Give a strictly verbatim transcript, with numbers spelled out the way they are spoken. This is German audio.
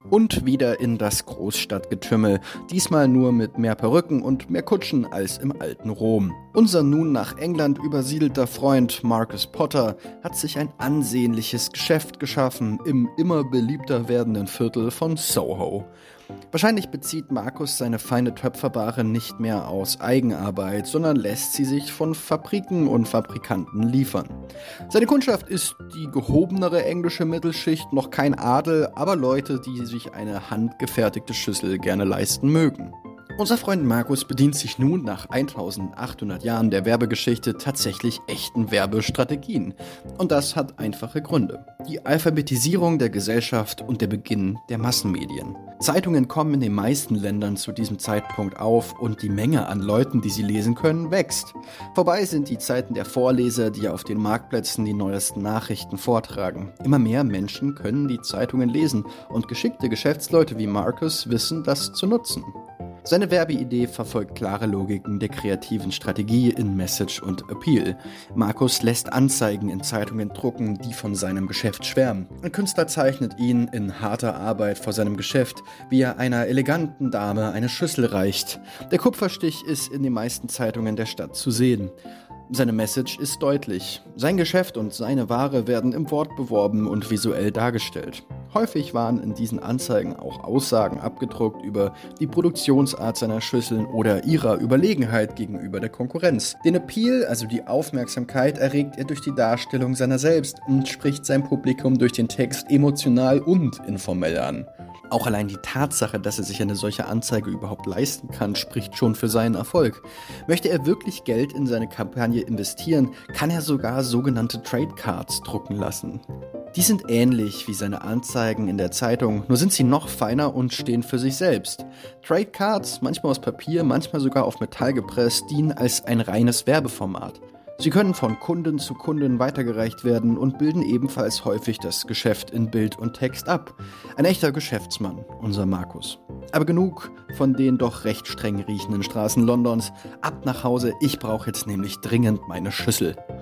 Und wieder in das Großstadtgetümmel, diesmal nur mit mehr Perücken und mehr Kutschen als im alten Rom. Unser nun nach England übersiedelter Freund Marcus Potter hat sich ein ansehnliches Geschäft geschaffen im immer beliebter werdenden Viertel von Soho. Wahrscheinlich bezieht Marcus seine feine Töpferware nicht mehr aus Eigenarbeit, sondern lässt sie sich von Fabriken und Fabrikanten liefern. Seine Kundschaft ist die gehobenere englische Mittelschicht, noch kein Adel, aber Leute, die sich eine handgefertigte Schüssel gerne leisten mögen. Unser Freund Marcus bedient sich nun nach eintausendachthundert Jahren der Werbegeschichte tatsächlich echten Werbestrategien. Und das hat einfache Gründe. Die Alphabetisierung der Gesellschaft und der Beginn der Massenmedien. Zeitungen kommen in den meisten Ländern zu diesem Zeitpunkt auf und die Menge an Leuten, die sie lesen können, wächst. Vorbei sind die Zeiten der Vorleser, die auf den Marktplätzen die neuesten Nachrichten vortragen. Immer mehr Menschen können die Zeitungen lesen und geschickte Geschäftsleute wie Marcus wissen, das zu nutzen. Seine Werbeidee verfolgt klare Logiken der kreativen Strategie in Message und Appeal. Marcus lässt Anzeigen in Zeitungen drucken, die von seinem Geschäft schwärmen. Ein Künstler zeichnet ihn in harter Arbeit vor seinem Geschäft, wie er einer eleganten Dame eine Schüssel reicht. Der Kupferstich ist in den meisten Zeitungen der Stadt zu sehen. Seine Message ist deutlich. Sein Geschäft und seine Ware werden im Wort beworben und visuell dargestellt. Häufig waren in diesen Anzeigen auch Aussagen abgedruckt über die Produktionsart seiner Schüsseln oder ihrer Überlegenheit gegenüber der Konkurrenz. Den Appeal, also die Aufmerksamkeit, erregt er durch die Darstellung seiner selbst und spricht sein Publikum durch den Text emotional und informell an. Auch allein die Tatsache, dass er sich eine solche Anzeige überhaupt leisten kann, spricht schon für seinen Erfolg. Möchte er wirklich Geld in seine Kampagne investieren, kann er sogar sogenannte Trade Cards drucken lassen. Die sind ähnlich wie seine Anzeigen in der Zeitung, nur sind sie noch feiner und stehen für sich selbst. Trade Cards, manchmal aus Papier, manchmal sogar auf Metall gepresst, dienen als ein reines Werbeformat. Sie können von Kunden zu Kunden weitergereicht werden und bilden ebenfalls häufig das Geschäft in Bild und Text ab. Ein echter Geschäftsmann, unser Marcus. Aber genug von den doch recht streng riechenden Straßen Londons. Ab nach Hause, ich brauche jetzt nämlich dringend meine Schüssel.